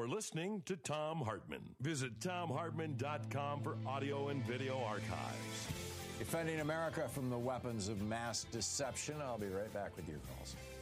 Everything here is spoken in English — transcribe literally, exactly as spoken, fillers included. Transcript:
listening to Thom Hartmann. Visit Thom Hartmann dot com for audio and video archives. Defending America from the weapons of mass deception. I'll be right back with your calls.